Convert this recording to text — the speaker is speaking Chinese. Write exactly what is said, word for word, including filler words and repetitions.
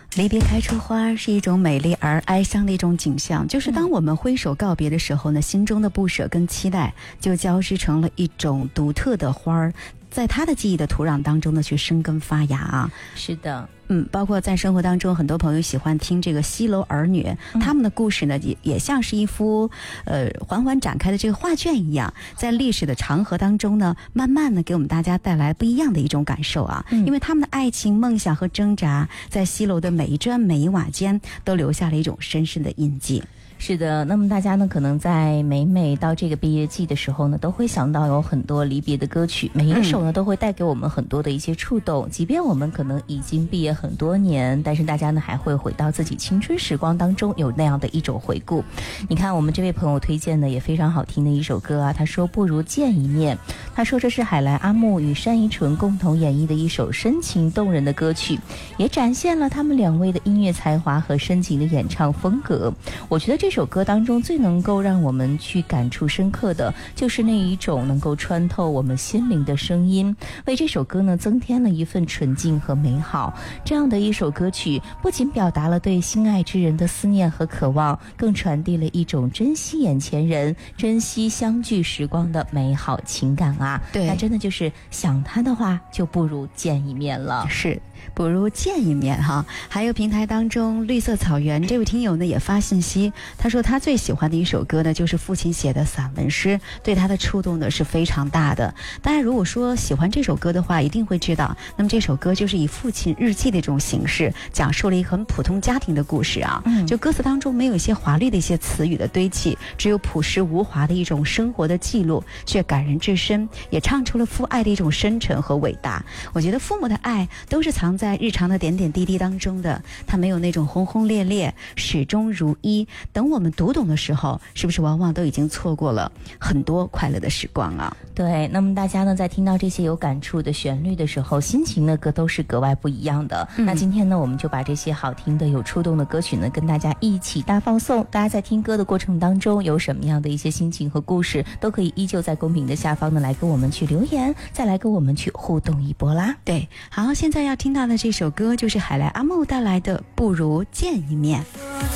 离别开出花是一种美丽而哀伤的一种景象，就是当我们挥手告别的时候呢，心中的不舍跟期待就交织成了一种独特的花儿，在他的记忆的土壤当中呢去生根发芽啊。 是的， 嗯，包括在生活当中，很多朋友喜欢听这个西楼儿女，嗯、他们的故事呢，也也像是一幅呃缓缓展开的这个画卷一样，在历史的长河当中呢，慢慢的给我们大家带来不一样的一种感受啊。嗯、因为他们的爱情、梦想和挣扎，在西楼的每一砖每一瓦间，都留下了一种深深的印记。 是的，那么大家呢可能在每每到这个毕业季的时候呢，都会想到有很多离别的歌曲，每一首呢、嗯、都会带给我们很多的一些触动，即便我们可能已经毕业很多年，但是大家呢还会回到自己青春时光当中，有那样的一种回顾。你看我们这位朋友推荐的也非常好听的一首歌啊，他说不如见一面，他说这是海来阿木与单依纯共同演绎的一首深情动人的歌曲，也展现了他们两位的音乐才华和深情的演唱风格。我觉得这这首歌当中最能够让我们去感触深刻的就是那一种能够穿透我们心灵的声音，为这首歌呢增添了一份纯净和美好。这样的一首歌曲不仅表达了对心爱之人的思念和渴望，更传递了一种珍惜眼前人、珍惜相聚时光的美好情感啊。 对， 那真的就是想他的话就不如见一面了。 是，不如见一面哈。还有平台当中绿色草原这位听友呢也发信息，他说他最喜欢的一首歌呢就是父亲写的散文诗，对他的触动呢是非常大的。大家如果说喜欢这首歌的话，一定会知道，那么这首歌就是以父亲日记的这种形式，讲述了一个很普通家庭的故事啊。嗯，就歌词当中没有一些华丽的一些词语的堆砌，只有朴实无华的一种生活的记录，却感人至深，也唱出了父爱的一种深沉和伟大。我觉得父母的爱都是藏在日常的点点滴滴当中的，它没有那种轰轰烈烈，始终如一。等我们读懂的时候，是不是往往都已经错过了很多快乐的时光啊？ 对，那么大家呢在听到这些有感触的旋律的时候，心情呢歌都是格外不一样的。嗯、那今天呢我们就把这些好听的有触动的歌曲呢跟大家一起大放送。大家在听歌的过程当中有什么样的一些心情和故事，都可以依旧在公屏的下方呢来跟我们去留言，再来跟我们去互动一波啦。 对，好，现在要听到的这首歌就是海来阿木带来的不如见一面。